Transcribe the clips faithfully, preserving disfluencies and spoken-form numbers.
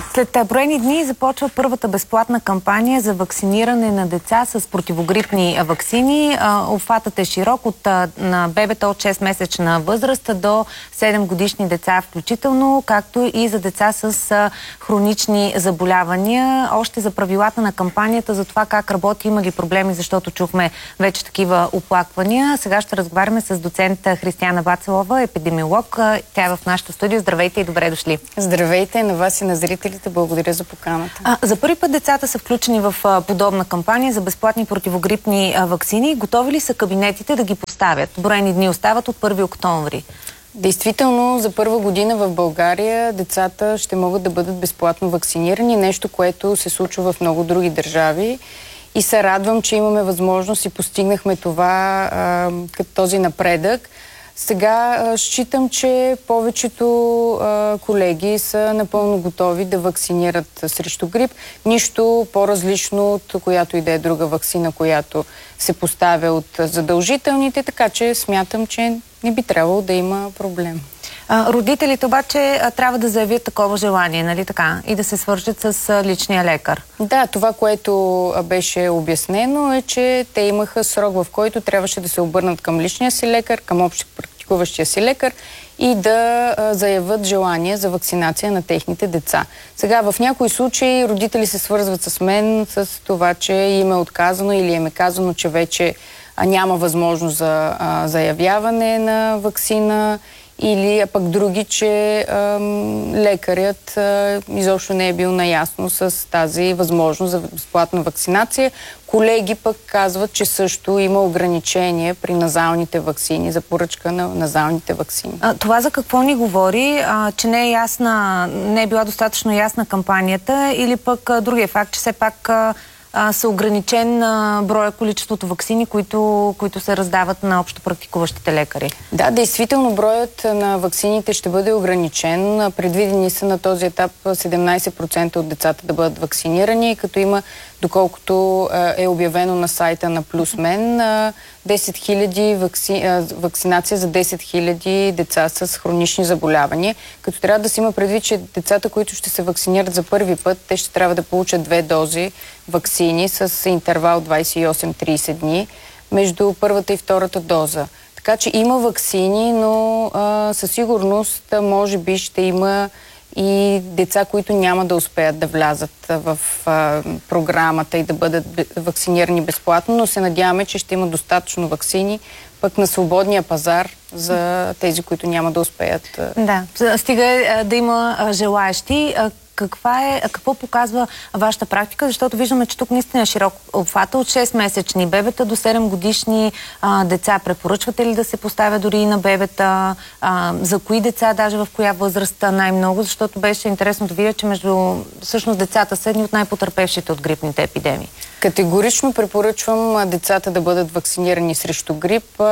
След броени дни започва първата безплатна кампания за вакциниране на деца с противогрипни ваксини. Обхватът е широк от на бебета от шестмесечна възраст до седем годишни деца включително, както и за деца с хронични заболявания. Още за правилата на кампанията, за това как работи, има ли проблеми, защото чухме вече такива оплаквания. Сега ще разговаряме с доцент Християна Вацелова, епидемиолог. Тя е в нашото студио. Здравейте и добре дошли. Здравейте на вас и на зрителите. Благодаря за поканата. А, за първи път децата са включени в а, подобна кампания за безплатни противогрипни а, ваксини. Готови ли са кабинетите да ги поставят? Броени дни остават от първи октомври. Действително, за първа година в България децата ще могат да бъдат безплатно вакцинирани. Нещо, което се случва в много други държави. И се радвам, че имаме възможност и постигнахме това а, като този напредък. Сега а, считам, че повечето а, колеги са напълно готови да вакцинират срещу грип. Нищо по-различно от която и да е друга ваксина, която се поставя от задължителните, така че смятам, че не би трябвало да има проблем. А, родителите обаче а, трябва да заявят такова желание, нали така? И да се свържат с а, личния лекар. Да, това, което а, беше обяснено е, че те имаха срок, в който трябваше да се обърнат към личния си лекар, към общо практикуващия си лекар и да а, заявят желание за вакцинация на техните деца. Сега, в някои случаи родители се свързват с мен с това, че им е отказано или им е казано, че вече а, няма възможност за а, заявяване на вакцина, или а пък други, че ам, лекарят а, изобщо не е бил наясно с тази възможност за безплатна вакцинация. Колеги пък казват, че също има ограничение при назалните ваксини, за поръчка на назалните ваксини. А, това за какво ни говори? А, че не е ясна, не е била достатъчно ясна кампанията, или пък а, другия факт, че все пак а, а, са ограничен а, броя количеството ваксини, които, които се раздават на общо практикуващите лекари? Да, действително броят на ваксините ще бъде ограничен. Предвидени са на този етап седемнайсет процента от децата да бъдат вакцинирани, като има, доколкото е обявено на сайта на Плюсмен, десет хиляди вакци... вакцинация за десет хиляди деца с хронични заболявания. Като трябва да се има предвид, че децата, които ще се вакцинират за първи път, те ще трябва да получат две дози ваксини с интервал двайсет и осем до трийсет дни между първата и втората доза. Така че има ваксини, но а, със сигурност може би ще има и деца, които няма да успеят да влязат в а, програмата и да бъдат вакцинирани безплатно, но се надяваме, че ще има достатъчно ваксини пък на свободния пазар за тези, които няма да успеят. Да, стига да има желаещи. Каква е, какво показва вашата практика? Защото виждаме, че тук наистина е широк обхват от шестмесечни бебета до седем годишни а, деца. Препоръчвате ли да се поставя дори и на бебета? А, за кои деца, даже в коя възраст най-много? Защото беше интересно да видя, че между всъщност децата са едни от най-потърпевшите от грипните епидемии. Категорично препоръчвам децата да бъдат вакцинирани срещу грип.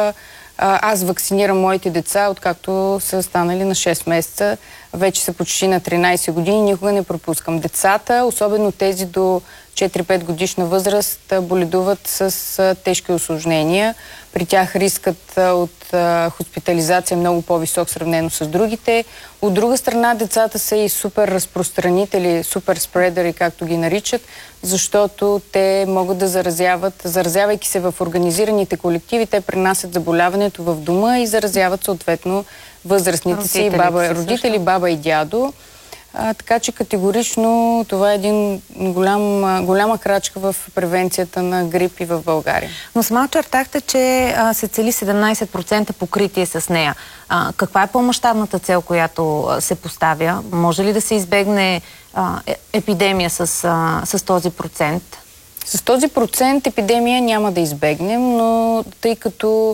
Аз вакцинирам моите деца, откакто са станали на шест месеца. Вече са почти на тринайсет години. Никога не пропускам. Децата, особено тези до четири-пет годишна възраст, боледуват с тежки усложнения. При тях рискът от хоспитализация е много по-висок сравнено с другите. От друга страна, децата са и супер разпространители, супер спредери, както ги наричат, защото те могат да заразяват, заразявайки се в организираните колективи, те принасят заболяването в дома и заразяват съответно възрастните си, баба, родители, баба и дядо. А, така че категорично това е един голям, голяма крачка в превенцията на грипи в България. Но сама очертахте, че а, се цели седемнайсет процента покритие с нея. А, каква е по-мащабната цел, която а, се поставя? Може ли да се избегне а, е, епидемия с, а, с този процент? С този процент епидемия няма да избегнем, но тъй като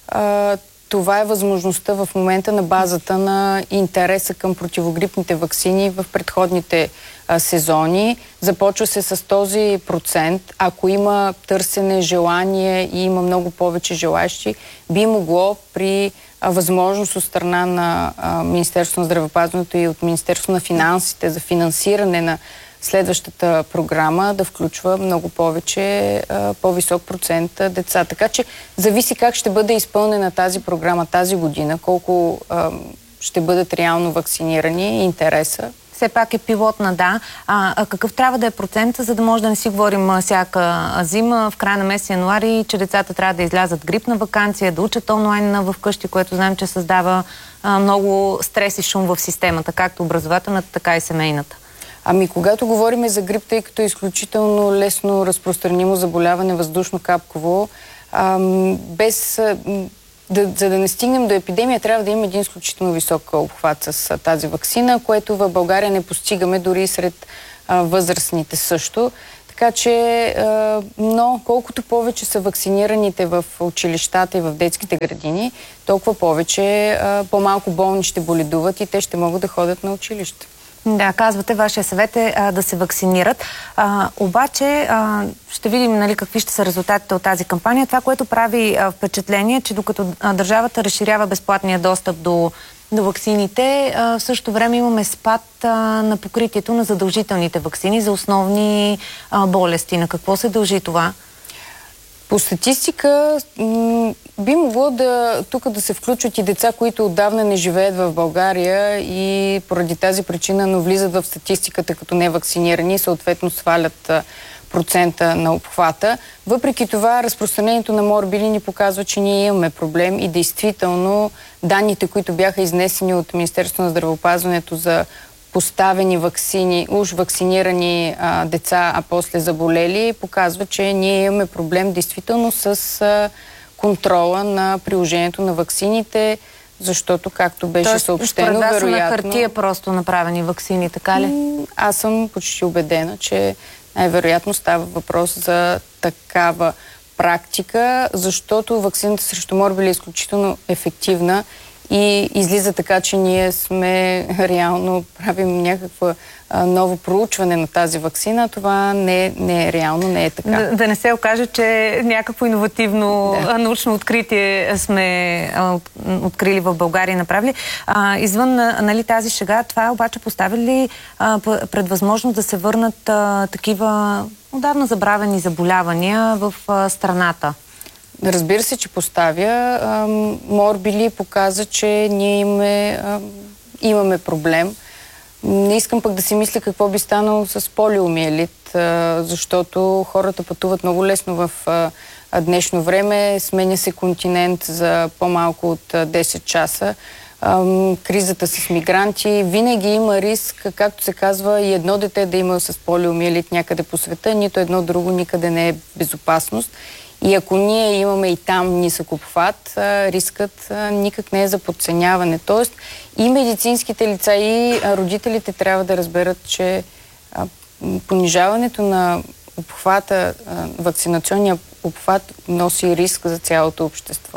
а, това е възможността в момента на базата на интереса към противогрипните ваксини в предходните а, сезони. Започва се с този процент. Ако има търсене, желание и има много повече желащи, би могло при а, възможност от страна на а, Министерството на здравеопазването и от Министерството на финансите за финансиране на следващата програма да включва много повече, по-висок процент деца. Така че зависи как ще бъде изпълнена тази програма тази година, колко а, ще бъдат реално вакцинирани и интереса. все пак е пилотна, да. А, а какъв трябва да е процента, за да може да не си говорим а, всяка зима, в края на месец януари, че децата трябва да излязат грипна ваканция, да учат онлайн в къщи, което знаем, че създава а, много стрес и шум в системата, както образователната, така и семейната? Ами, когато говорим за грип, тъй като е изключително лесно разпространимо заболяване, въздушно-капково, ам, без... Да, за да не стигнем до епидемия, трябва да има един изключително висок обхват с а, тази ваксина, което в България не постигаме дори сред а, възрастните също. Така че, а, но колкото повече са вакцинираните в училищата и в детските градини, толкова повече, а, по-малко болни ще боледуват и те ще могат да ходят на училище. Да, казвате, вашия съвет е а, да се вакцинират. А, обаче а, ще видим, нали, какви ще са резултатите от тази кампания. Това, което прави а, впечатление, че докато а, държавата разширява безплатния достъп до, до ваксините, а, в същото време имаме спад а, на покритието на задължителните ваксини за основни а, болести. На какво се дължи това? По статистика би могло да тук да се включат и деца, които отдавна не живеят в България и поради тази причина, но влизат в статистиката като невакцинирани и съответно свалят процента на обхвата. Въпреки това, разпространението на морбили ни показва, че ние имаме проблем и действително данните, които бяха изнесени от Министерството на здравеопазването за поставени ваксини, уж вакцинирани а, деца, а после заболели, показва, че ние имаме проблем действително с а, контрола на приложението на ваксините, защото, както беше Тоест, съобщено, според вас вероятно... на хартия просто направени ваксини, така ли? Аз съм почти убедена, че най-вероятно става въпрос за такава практика, защото ваксината срещу морбили е изключително ефективна и излиза така, че ние сме реално правим някакво а, ново проучване на тази ваксина. Това не е, не е реално, не е така. Да, да не се окаже, че някакво иновативно да. научно откритие сме а, открили в България и направили. А, извън, нали, тази шега, това обаче поставя ли а, пред възможност да се върнат а, такива отдавна забравени заболявания в а, страната? Разбира се, че поставя. Морбили показа, че ние имаме, имаме проблем. Не искам пък да си мисля какво би станало с полиомиелит, защото хората пътуват много лесно в днешно време. Сменя се континент за по-малко от десет часа. Кризата с мигранти. Винаги има риск, както се казва, и едно дете да има с полиомиелит някъде по света, нито едно друго никъде не е безопасност. И ако ние имаме и там нисък обхват, рискът никак не е за подценяване. Тоест и медицинските лица, и родителите трябва да разберат, че понижаването на обхвата, вакцинационния обхват носи риск за цялото общество.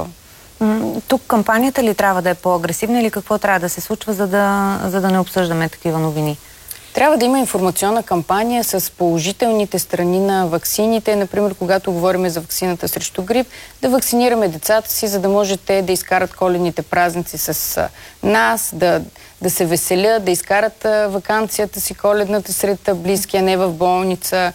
Тук кампанията ли трябва да е по-агресивна или какво трябва да се случва, за да, за да не обсъждаме такива новини? Трябва да има информационна кампания с положителните страни на ваксините. Например, когато говорим за ваксината срещу грип, да вакцинираме децата си, за да може те да изкарат коледните празници с нас, да, да се веселят, да изкарат ваканцията си коледната сред близки, а не в болница.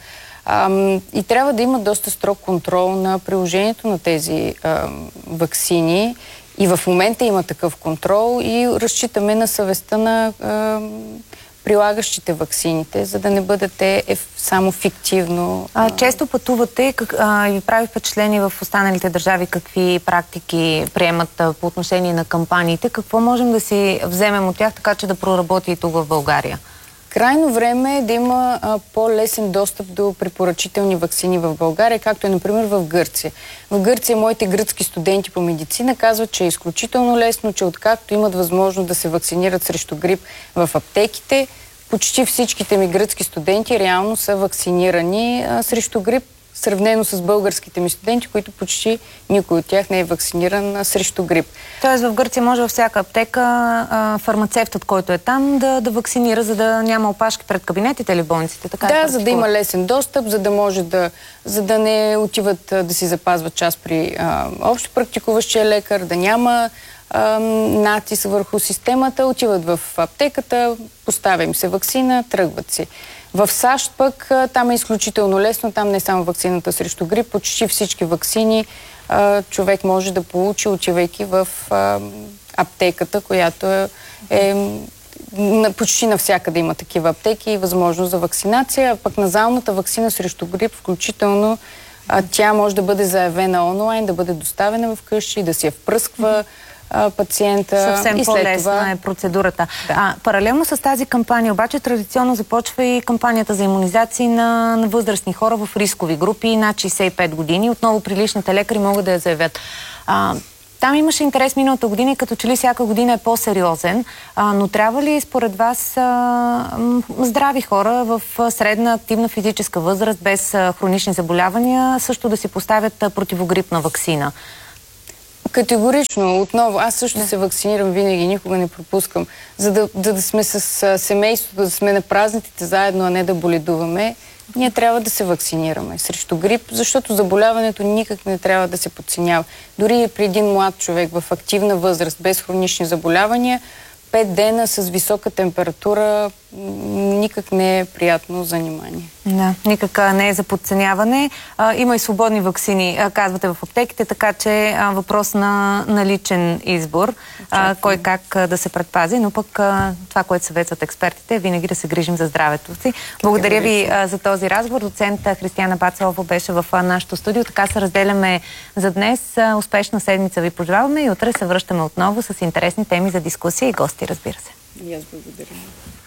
Ам, и трябва да има доста строг контрол на приложението на тези ам, ваксини. И в момента има такъв контрол и разчитаме на съвестта на ам, прилагащите ваксините, за да не бъдете е само фиктивно. А, често пътувате как, а, и ви прави впечатление в останалите държави какви практики приемат а, по отношение на кампаниите. Какво можем да си вземем от тях, така че да проработи и тук в България? Крайно време е да има по-лесен достъп до препоръчителни ваксини в България, както е, например, в Гърция. В Гърция моите гръцки студенти по медицина казват, че е изключително лесно, че откакто имат възможност да се вакцинират срещу грип в аптеките, почти всичките ми гръцки студенти реално са вакцинирани а, срещу грип, сравнено с българските ми студенти, които почти никой от тях не е вакциниран а, срещу грип. Тоест в Гърция може във всяка аптека а, фармацевтът, който е там, да, да вакцинира, за да няма опашки пред кабинетите или болниците. Така да, е, за да има лесен достъп, за да може да, за да не отиват а, да си запазват час при а, общо практикуващия лекар, да няма а, натиск върху системата, отиват в аптеката, поставя им се ваксина, тръгват си. В САЩ пък там е изключително лесно, там не е само ваксината срещу грип, почти всички ваксини а, човек може да получи, отивайки в а, аптеката, която е, е почти навсякъде има такива аптеки и възможност за вакцинация. Пък назалната вакцина срещу грип, включително а, тя може да бъде заявена онлайн, да бъде доставена вкъщи, да се я впръсква а, пациента. Съвсем и след по-лесна това е процедурата. Да. А, паралелно с тази кампания, обаче традиционно започва и кампанията за имунизации на, на възрастни хора в рискови групи над шейсет и пет години. Отново приличните лекари могат да я заявят. А, Там имаше интерес миналата година и като че ли всяка година е по-сериозен, а, но трябва ли според вас а, здрави хора в средна активна физическа възраст без а, хронични заболявания също да си поставят а, противогрипна ваксина? Категорично. Отново, аз също да. се вакцинирам винаги, никога не пропускам. За да, да, да сме с а, семейството, да сме на празниците заедно, а не да боледуваме, ние трябва да се вакцинираме срещу грип, защото заболяването никак не трябва да се подценява. Дори и при един млад човек в активна възраст, без хронични заболявания, пет дена с висока температура никак не е приятно занимание. Да, никак не е за подценяване. А, има и свободни ваксини, а, казвате, в аптеките, така че а, въпрос на, на личен избор, а, кой как а, да се предпази, но пък а, това, което съветват експертите, е винаги да се грижим за здравето си. Благодаря ви а, за този разговор. Доцент Християна Бацалова беше в а, нашото студио. Така се разделяме за днес. А, успешна седмица ви пожелаваме и утре се връщаме отново с интересни теми за дискусия и гости, разбира се. И аз благодаря.